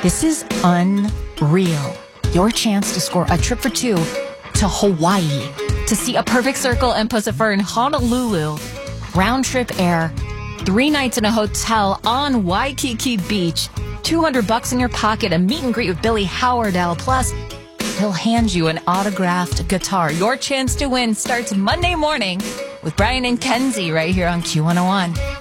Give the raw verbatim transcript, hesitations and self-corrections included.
This is unreal. Your chance to score a trip for two to Hawaii to see a perfect circle and Pacific in Honolulu. Round trip air, three nights in a hotel on Waikiki Beach, two hundred bucks in your pocket, a meet and greet with Billy Howardell. Plus, he'll hand you an autographed guitar. Your chance to win starts Monday morning with Brian and Kenzie right here on Q one oh one.